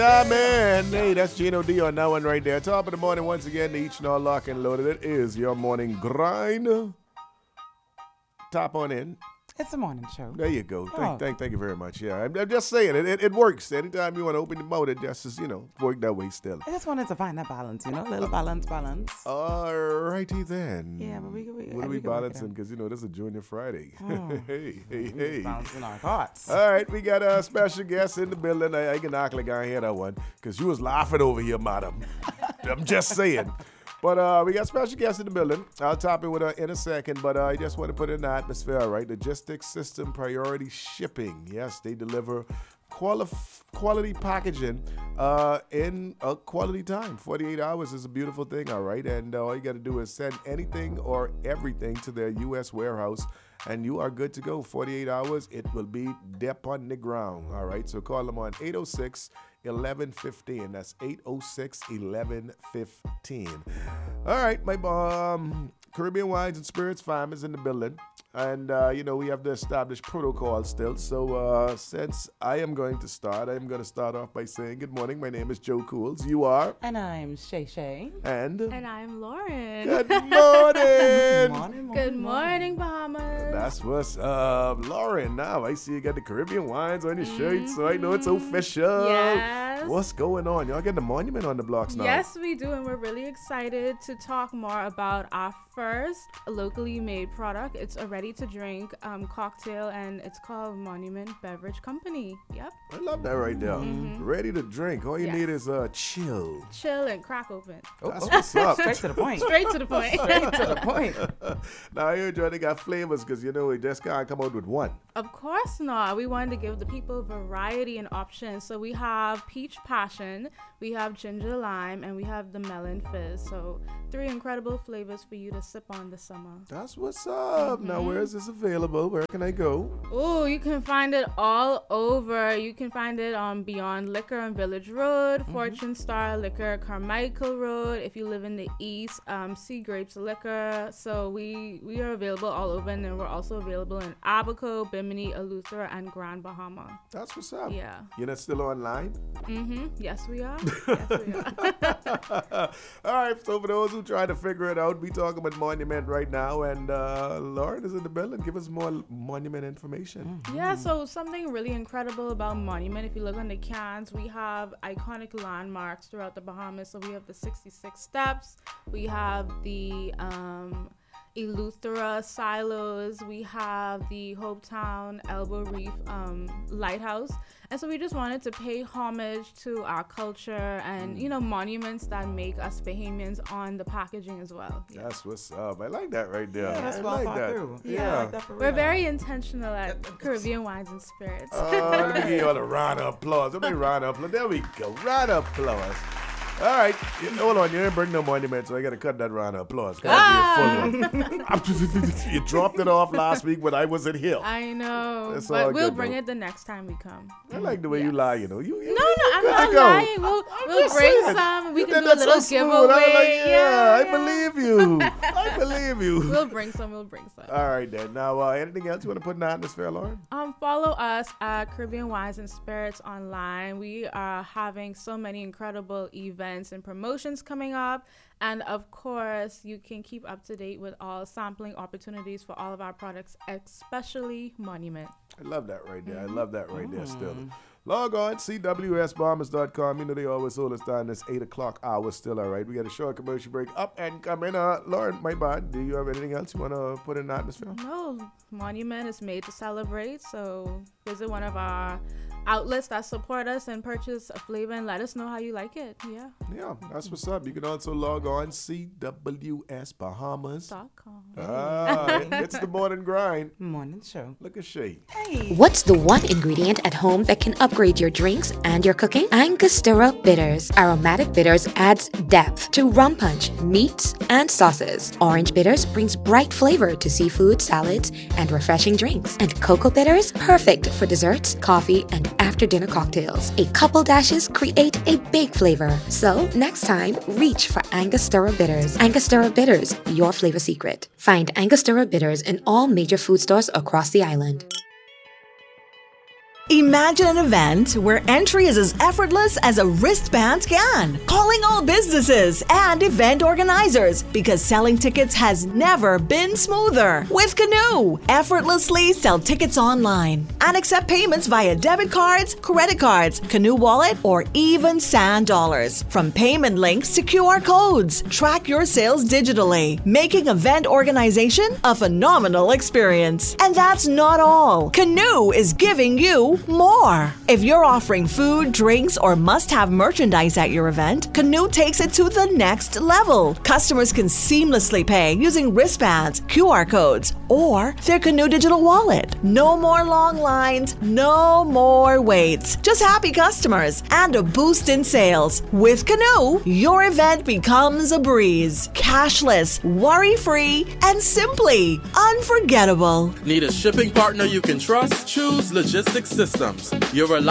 Yeah, man. Hey, that's Gino D on that one right there. Top of the morning once again, each and all lock and loaded. It is your morning grind. Top on in. It's a morning show. There you go. Oh. Thank you very much. Yeah, I'm just saying it works. Anytime you want to open your mouth, it just work that way still. I just wanted to find that balance, a little balance. Alrighty then. Yeah, but what are we balancing? Because this is a Junior Friday. Hey. Balancing our thoughts. All right, we got a special guest in the building. I can act like I hear that one because you was laughing over here, madam. I'm just saying. But we got special guests in the building. I'll top it with her in a second, but I just want to put it in the atmosphere, right? Logistics System Priority Shipping. Yes, they deliver quality packaging in a quality time. 48 hours is a beautiful thing, all right? And all you got to do is send anything or everything to their U.S. warehouse, and you are good to go. 48 hours, it will be dep on the ground, all right? So call them on 806-1115. That's 806-1115. All right, my Caribbean Wines and Spirits fam is in the building. And, we have the established protocol still. So since I am going to start off by saying good morning. My name is Joe Cools. You are? And I'm Shay Shay. And I'm Lauren. Good morning. Good morning, Bahamas. That's what's up. Lauren, now I see you got the Caribbean wines on your shirt, so I know it's official. Yes. What's going on? Y'all getting the monument on the blocks now? Yes, we do, and we're really excited to talk more about our first locally made product. It's a ready-to-drink cocktail, and it's called Monument Beverage Company. Yep. I love that right there. Ready to drink. All you need is chill. Chill and crack open. That's what's up. Straight to the point. Straight to the point. Straight to the point. Now, I heard they got flavors because, we just can't come out with one. Of course not. We wanted to give the people variety and options. So we have peach passion, we have ginger lime, and we have the melon fizz. So 3 incredible flavors for you to sip on this summer. That's what's up. Now, where is this available? Where can I go? Oh, you can find it all over. You can find it on Beyond Liquor on Village Road, Fortune Star Liquor, Carmichael Road. If you live in the East, Sea Grapes Liquor. So we are available all over, and then we're also available in Abaco, Bimini, Eleuthera, and Grand Bahama. That's what's up. Yeah. You're not still online? Yes, we are. Yes, we are. All right, so for those who try to figure it out, we talking about Monument right now, and Lauren is in the building. Give us more Monument information. Yeah, so something really incredible about Monument. If you look on the cans, we have iconic landmarks throughout the Bahamas. So we have the 66 Steps. We have the Eleuthera silos. We have the Hopetown Elbow Reef lighthouse. And so we just wanted to pay homage to our culture and, monuments that make us Bahamians on the packaging as well. Yeah. That's what's up. I like that right there. Yeah, that's I well like thought that. through. Yeah. I like that for real. We're very intentional at Caribbean Wines and Spirits. Let me give you all a round of applause. Let me round of applause. There we go. Round of applause. All right. Hold on. You didn't bring no monument, so I got to cut that round of applause. Gotta be a full one. You dropped it off last week when I wasn't here. I know. It's all But we'll good, bring though. it the next time we come. I like the way you lie, No, I'm good not to go. lying. We'll just bring saying. some. And we You can did do a that little so smooth. giveaway. I was like, I believe you. I believe you. We'll bring some. All right, then. Now, anything else you want to put in the atmosphere, Lauren? Follow us at Caribbean Wines and Spirits online. We are having so many incredible events and promotions coming up. And of course, you can keep up to date with all sampling opportunities for all of our products, especially Monument. I love that right there. I love that right there still. Log on, cwsbombers.com. They always hold us down this 8 o'clock hour still, all right? We got a short commercial break up and coming. Lauren, my bad. Do you have anything else you want to put in the atmosphere? No, Monument is made to celebrate. So visit one of our outlets that support us and purchase a flavor and let us know how you like it. Yeah. Yeah, that's what's up. You can also log on cwsbahamas.com. It's the morning grind. Morning show. Look at Shay. What's the one ingredient at home that can upgrade your drinks and your cooking? Angostura Bitters. Aromatic bitters adds depth to rum punch, meats, and sauces. Orange bitters brings bright flavor to seafood, salads, and refreshing drinks. And cocoa bitters, perfect for desserts, coffee, and after-dinner cocktails. A couple dashes create a big flavor. So next time, reach for Angostura Bitters. Angostura Bitters, your flavor secret. Find Angostura Bitters in all major food stores across the island. Imagine an event where entry is as effortless as a wristband scan. Calling all businesses and event organizers because selling tickets has never been smoother. With Canoe, effortlessly sell tickets online and accept payments via debit cards, credit cards, Canoe Wallet, or even Sand Dollars. From payment links to QR codes, track your sales digitally, making event organization a phenomenal experience. And that's not all. Canoe is giving you more. If you're offering food, drinks, or must-have merchandise at your event, Canoe takes it to the next level. Customers can seamlessly pay using wristbands, QR codes, or their Canoe digital wallet. No more long lines, no more waits. Just happy customers and a boost in sales. With Canoe, your event becomes a breeze. Cashless, worry-free, and simply unforgettable. Need a shipping partner you can trust? Choose Logistics Systems. Your reliable